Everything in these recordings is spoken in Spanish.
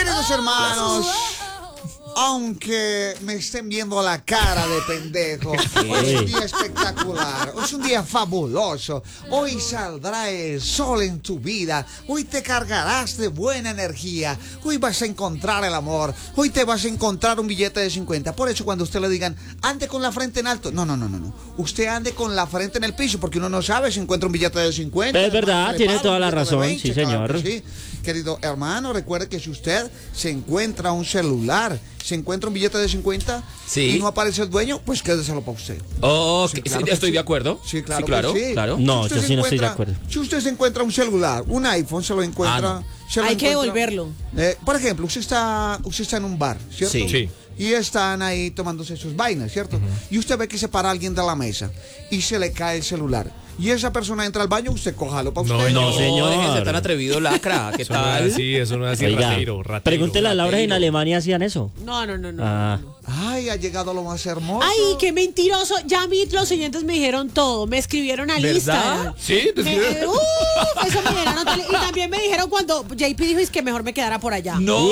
Queridos hermanos, aunque me estén viendo la cara de pendejo, hoy es un día espectacular, hoy es un día fabuloso. Hoy saldrá el sol en tu vida, hoy te cargarás de buena energía, hoy vas a encontrar el amor, hoy te vas a encontrar un billete de 50. Por eso cuando usted le digan, ande con la frente en alto, no. Usted ande con la frente en el piso, porque uno no sabe si encuentra un billete de 50. Es verdad, tiene toda la razón, 20, sí, señor. claro que sí. Querido hermano, recuerde que si usted se encuentra un celular, se encuentra un billete de 50 y no aparece el dueño, pues quédeselo para usted. Sí, claro estoy de acuerdo. Sí, claro. Claro. No, yo sí no estoy de acuerdo. Si usted se encuentra un celular, un iPhone, se lo encuentra. Hay que devolverlo. Por ejemplo, usted está en un bar, ¿cierto? Sí. Y están ahí tomándose sus vainas, ¿cierto? Y usted ve que se para alguien de la mesa y se le cae el celular. Y esa persona entra al baño, usted cójalo para usted. No, señor. Déjese tan atrevido, lacra. ¿Qué tal? Sí, eso no es así, Oiga, ratero. pregúntele a Laura si en Alemania hacían eso. No. Ay, ha llegado lo más hermoso. Ay, qué mentiroso. Ya los oyentes me dijeron todo. Me escribieron al Instagram. Sí, Eso me dijeron. Y también me dijeron cuando JP dijo es que mejor me quedara por allá. No.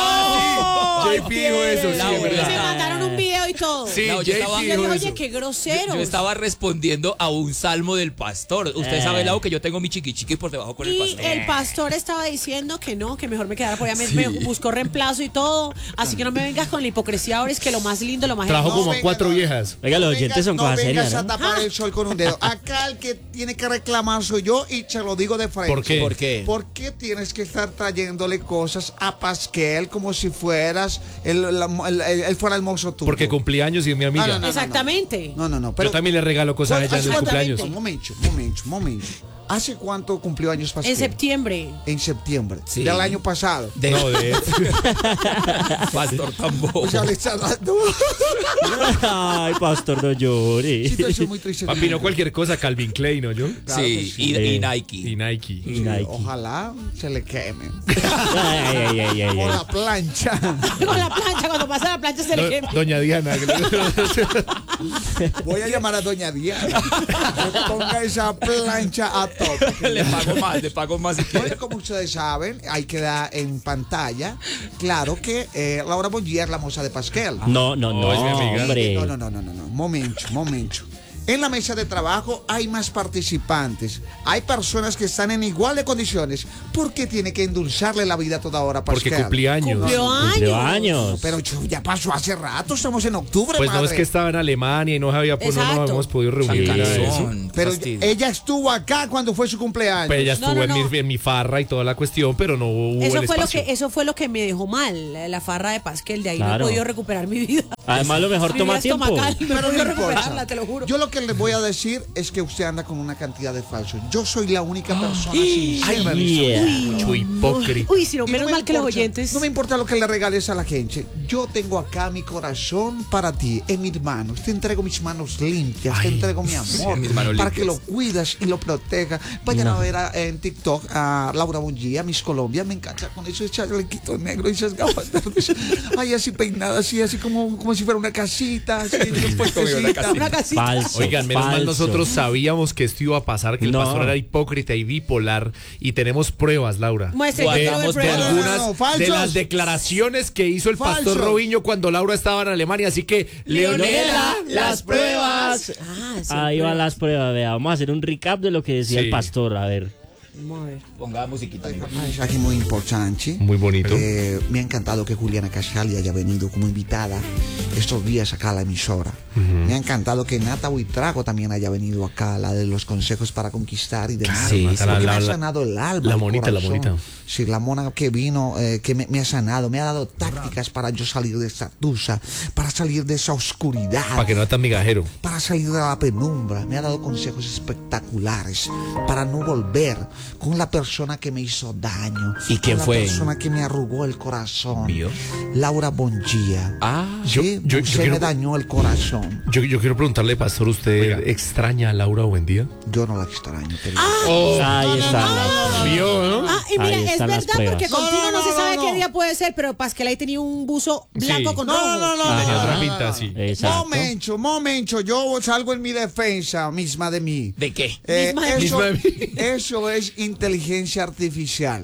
JP dijo eso, sí, Y ¿verdad? me mandaron un video y todo. Sí, No, yo estaba- JP Yo dijo dije, eso. oye, qué grosero. Yo estaba respondiendo a un salmo del pastor. Usted sabe, Lau, que yo tengo mi chiqui por debajo con el Y pastor. el pastor estaba diciendo que no, que mejor me quedara por allá. Me buscó reemplazo y todo. Así que no me vengas con la hipocresía ahora, es que lo más lindo, lo más Trajo hermoso. como a 4 viejas. Oiga, los oyentes son cosas serias, vengas ¿no? a tapar el sol con un dedo. Acá el que tiene que reclamar soy yo y se lo digo de frente. ¿Por qué? ¿Por qué? ¿Por qué tienes que estar trayéndole cosas a Pasquel como si fueras él fuera el mozo tuyo? Porque cumplí años y es mi amiga. No. Exactamente. No. Yo también le regalo cosas a ella en el cumpleaños. Un momento. ¿Hace cuánto cumplió años Pasquel? En septiembre. En septiembre. Sí. Del año pasado. No, de Pastor tan bobo. O sea, le está dando Ay, pastor, no llore. situación muy triste. papi, no cualquier cosa, Calvin Klein, ¿no? Yo. Claro que Sí, sí. y Nike. Y Nike. Y Nike. Ojalá se le queme. Ay. Por la plancha. Con la plancha, cuando pasa la plancha se le quema. Doña Diana. Voy a llamar a doña Diana. Que ponga esa plancha a tope. Le pago más si quiere. Bueno, como ustedes saben, ahí queda en pantalla. Claro que Laura Bongia es la moza de Pasquel. No, es mi amiga. hombre. No. Momento. En la mesa de trabajo hay más participantes. Hay personas que están en igual de condiciones. ¿Por qué tiene que endulzarle la vida a toda hora, Pasquel? Porque cumplí años. Cumplió años. Pero ya pasó hace rato, estamos en octubre, Pues no madre. es que estaba en Alemania y no nos Exacto. habíamos podido reunir. Sí. Nada de eso. Canzón, Pero fastidio. ella estuvo acá cuando fue su cumpleaños. Pues ella No, estuvo no. en mi farra y toda la cuestión, pero no hubo el espacio. Eso fue lo que me dejó mal, la farra de Pasquel. De ahí no Claro. he podido recuperar mi vida. Además, lo mejor Mi toma vida tiempo. estomacal, no he Pero podido no importa. recuperarla, te lo juro. Yo lo que les voy a decir es que usted anda con una cantidad de falsos. Yo soy la única persona sincera. Mucho hipócrita. Uy, si no, Y menos me mal que los importa- oyentes. No me importa lo que le regales a la gente. Yo tengo acá mi corazón para ti, en mis manos. Te entrego mis manos limpias, te entrego mi amor. mis manos para limpias. que lo cuidas y lo protejas. Vayan a ver en TikTok a Laura Bongia, Miss Colombia. Me encanta con ese chalequito negro y esas gafas verdes. Ay, así peinada, así como si fuera una casita. Así, puestecita. Una casita. Falso. Oigan, menos mal falso. nosotros sabíamos que esto iba a pasar, que el No. pastor era hipócrita y bipolar, y tenemos pruebas, Laura. Muestre, yo quiero ver Guardamos de pruebas. Algunas No, falsos. de las declaraciones que hizo el pastor Falsos. Robiño cuando Laura estaba en Alemania, así que Leonela, las pruebas. Sí, Ahí van las pruebas, vea. Vamos a hacer un recap de lo que decía Sí. el pastor. A ver. Vamos a ver. Ponga musiquita. amigo. Un mensaje muy importante. Muy bonito. Me ha encantado que Juliana Casali haya venido como invitada estos días acá a la emisora. Me ha encantado que Nata Buitrago también haya venido acá, la de los consejos para conquistar y demás. Sí, Porque la- me ha la- sanado el alma. la el monita, la corazón. monita. Sí, la mona que vino, que me ha sanado, me ha dado tácticas para yo salir de esa tusa, para salir de esa oscuridad. Para que no sea tan migajero. Para salir de la penumbra, me ha dado consejos espectaculares para no volver con la persona que me hizo daño. ¿Y quién con fue? La persona que me arrugó el corazón. ¿Vio? Laura Bongia. Ah, Sí, yo usted quiero- me dañó el corazón. Yo quiero preguntarle, pastor, ¿usted extraña a Laura Buendía? Yo no la extraño, querido. Ahí está la ¿Vio, no? Ah, y mira, Ahí es están las verdad pruebas. porque contigo no se sabe no. qué día puede ser, pero Pasquel ahí tenía un buzo blanco Sí. con No, rojo. Tenía otra pinta así. Exacto. Momento, yo salgo en mi defensa misma de mí. ¿de qué? Eso, Misma de mí. eso es inteligencia artificial.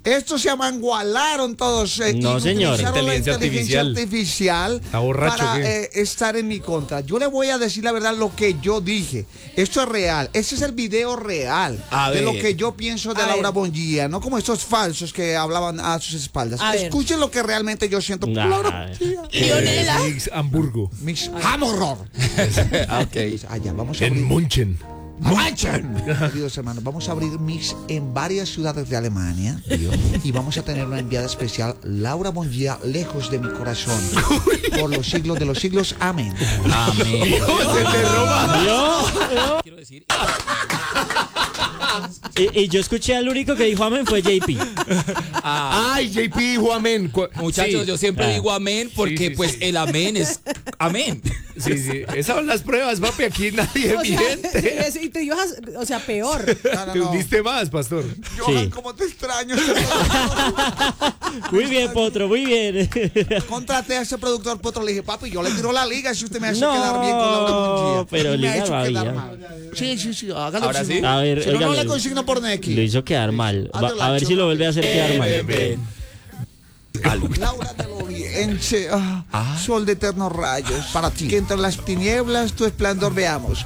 Estos se amangualaron todos. No, y señor. utilizaron la Inteligencia inteligencia artificial ¿Está borracho para o qué? estar en mi contra. Yo le voy a decir la verdad lo que yo dije. Esto es real. Ese es el video real A de lo ver. que yo pienso de A Laura ver. Bonilla, no como estos falsos que hablaban a sus espaldas. A ver. Escuchen lo que realmente yo siento. Nah. Laura Bonilla. Leonela. Mix Hamburgo. Mis Hamburger. Allá, vamos a En abrir. Munchen. Queridos hermanos, vamos a abrir mix en varias ciudades de Alemania y vamos a tener una enviada especial, Laura Bonilla, lejos de mi corazón, por los siglos de los siglos. Amén. Amén. Quiero decir, Y yo escuché al único que dijo amén fue JP. Ay, JP dijo amén. muchachos, Sí. yo siempre Ah. digo amén porque Sí, sí, pues sí. el amén es amén. Sí, sí. Esas son las pruebas, papi. Aquí nadie O sea, miente. y te ibas, o sea, peor. No, Te no. hundiste más, pastor. Johan, Sí. cómo te extraño. Muy bien, Potro, muy bien. Contraté a ese productor Potro, le dije, papi, yo le tiro la liga si usted me hace quedar bien con Laura Bonilla. pero Y me ha liga hecho no quedar había. mal. Sí, hágalo. Ahora si sí. no- A ver, si no, no óigame, le consigno por Neki. Lo hizo quedar mal. A ver si lo vuelve a hacer quedar mal. Laura del Oriente, sol de eternos rayos, para ti. Que entre las tinieblas tu esplendor veamos.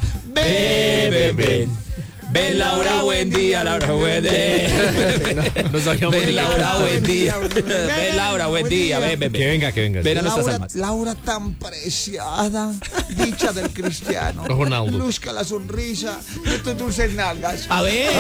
Ven Laura, buen día, Laura, buen día. No sabíamos Ven ni Laura, qué. buen día. Ven Laura, buen día. Ven. Que venga, que venga. Ven a nuestras Laura, almas. Laura tan preciada, dicha del cristiano. Ronaldo. Luzca la sonrisa de tus dulces nalgas. A ver.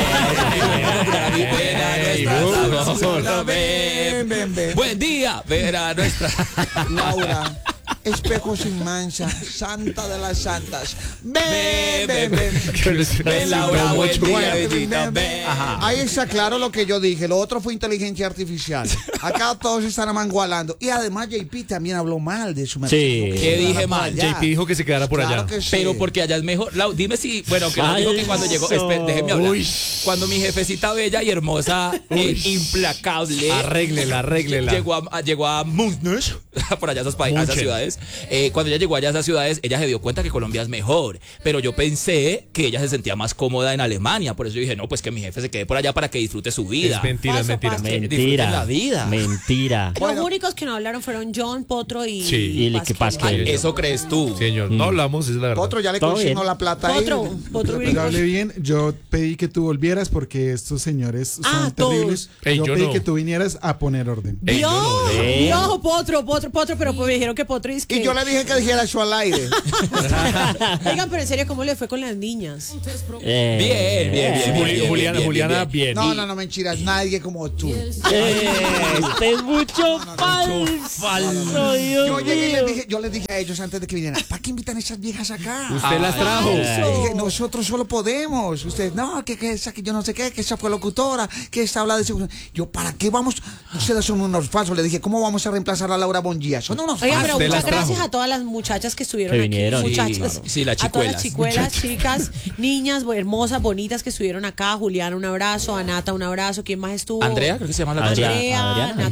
Ven a nuestras almas. Ven. Buen día. Ven a nuestra. Laura, espejo sin mancha, santa de las santas. Ven. Ven Laura, buen día, Bueno, bendita. Ven. Ahí está claro lo que yo dije. Lo otro fue inteligencia artificial. Acá todos están amangualando. Y además JP también habló mal de su Sí. ¿Qué dije mal? JP dijo que se quedara por Claro allá. que sí. Pero porque allá es mejor. Dime si. Bueno, que no digo que cuando llegó. Déjeme hablar. Uy. Cuando mi jefecita bella y hermosa, implacable. Arréglela. Llegó a Munich, por allá a esas Munchen. ciudades. Cuando ella llegó allá a esas ciudades, ella se dio cuenta que Colombia es mejor. Pero yo pensé que ella se sentía más cómoda en Alemania. Por eso yo dije, no, pues que mi jefe se quede por allá para que disfrute su vida. Es mentira, es Paso, mentira. paso. Disfruten la vida. Mentira. Bueno. Los únicos que no hablaron fueron John, Potro y Sí. Y que Pasquel. Ay, eso crees tú. Señor, no hablamos, es la verdad. Otro ya le Todo consignó bien. la plata ahí. Potro Pero que hable bien, yo pedí que tú volvieras porque estos señores son Ah, terribles. Ey, yo yo pedí no. que tú vinieras a poner orden. Dios, sé. Dios, Potro, pero me dijeron que Potro es que... Y yo le dije que dijera eso al aire. Oigan, pero en serio, ¿cómo le fue con las niñas? Bien. Juliana, bien. No, mentiras. Nadie como tú. Este es mucho falso, Dios Yo llegué y mío. yo les dije a ellos antes de que vinieran, ¿para qué invitan a esas viejas acá? Usted las trajo. Le dije, nosotros solo podemos. Ustedes, no, que esa, que yo no sé qué, que esa fue locutora, que esta habla de seguridad. Yo, ¿para qué vamos? Ustedes son unos falsos. Le dije, ¿cómo vamos a reemplazar a Laura Bonilla? Son unos Oigan, falsos. pero Usted las muchas gracias trajo. a todas las muchachas que estuvieron Que aquí. vinieron. Muchachas. Sí, claro. Sí, las A todas las chicuelas. chicuelas, chicas, niñas, hermosas, bonitas que estuvieron acá. Juliana, un abrazo. Anata, un abrazo. ¿Quién más estuvo? Andrea, creo que se llama la Adriana. Andrea, Adriana.